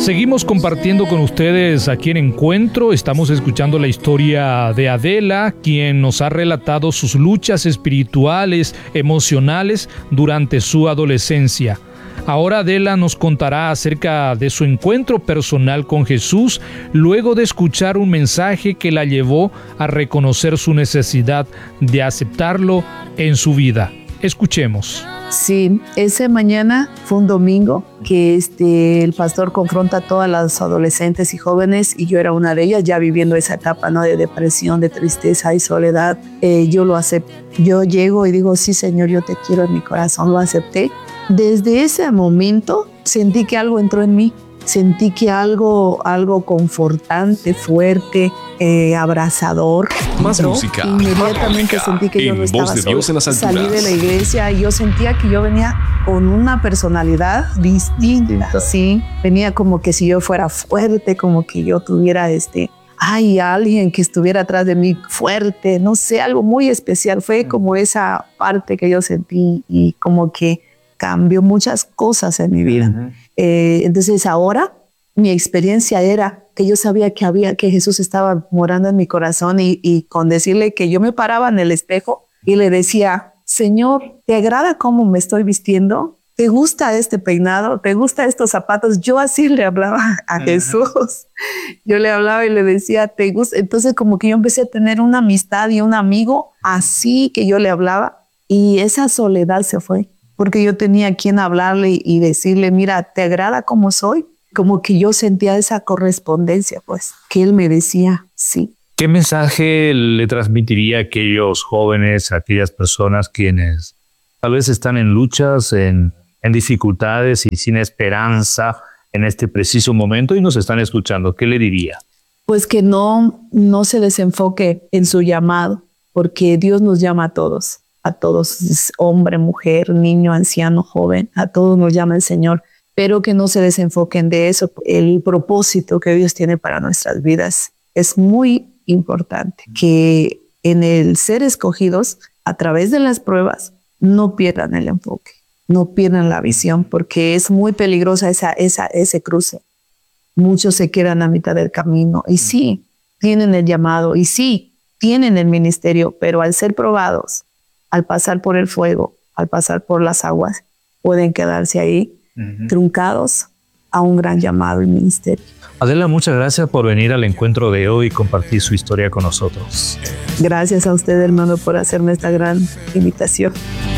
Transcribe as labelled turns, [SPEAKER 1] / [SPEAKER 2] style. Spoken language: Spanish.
[SPEAKER 1] Seguimos compartiendo con ustedes aquí en Encuentro. Estamos escuchando la historia de Adela, quien nos ha relatado sus luchas espirituales, emocionales durante su adolescencia. Ahora Adela nos contará acerca de su encuentro personal con Jesús, luego de escuchar un mensaje que la llevó a reconocer su necesidad de aceptarlo en su vida. Escuchemos.
[SPEAKER 2] Sí, esa mañana fue un domingo que el pastor confronta a todas las adolescentes y jóvenes, y yo era una de ellas, ya viviendo esa etapa, ¿no?, de depresión, de tristeza y soledad. Yo lo acepto. Yo llego y digo, sí, Señor, yo te quiero en mi corazón. Lo acepté. Desde ese momento sentí que algo entró en mí. Sentí que algo confortante, fuerte, abrazador.
[SPEAKER 3] Más música.
[SPEAKER 2] Inmediatamente sentí que yo no estaba sola. Salí de la iglesia y yo sentía que yo venía con una personalidad distinta. Sí, venía como que si yo fuera fuerte, como que yo tuviera alguien que estuviera atrás de mí fuerte, no sé, algo muy especial. Fue como esa parte que yo sentí y como que cambió muchas cosas en mi vida. Uh-huh. Entonces ahora mi experiencia era que yo sabía que Jesús estaba morando en mi corazón y con decirle que yo me paraba en el espejo y le decía, Señor, ¿te agrada cómo me estoy vistiendo? ¿Te gusta este peinado? ¿Te gustan estos zapatos? Yo así le hablaba a Jesús. Yo le hablaba y le decía, ¿te gusta? Entonces como que yo empecé a tener una amistad y un amigo así que yo le hablaba, y esa soledad se fue. Porque yo tenía a quien hablarle y decirle, mira, ¿te agrada cómo soy? Como que yo sentía esa correspondencia, pues, que él me decía, sí.
[SPEAKER 4] ¿Qué mensaje le transmitiría a aquellos jóvenes, a aquellas personas quienes tal vez están en luchas, en dificultades y sin esperanza en este preciso momento y nos están escuchando? ¿Qué le diría?
[SPEAKER 2] Pues que no se desenfoque en su llamado, porque Dios nos llama a todos, hombre, mujer, niño, anciano, joven, a todos nos llama el Señor, pero que no se desenfoquen de eso. El propósito que Dios tiene para nuestras vidas es muy importante, que en el ser escogidos a través de las pruebas no pierdan el enfoque, no pierdan la visión, porque es muy peligrosa ese cruce. Muchos se quedan a mitad del camino y sí, tienen el llamado y sí, tienen el ministerio, pero al ser probados, al pasar por el fuego, al pasar por las aguas, pueden quedarse ahí truncados a un gran llamado y ministerio.
[SPEAKER 4] Adela, muchas gracias por venir al encuentro de hoy y compartir su historia con nosotros.
[SPEAKER 2] Gracias a usted, hermano, por hacerme esta gran invitación.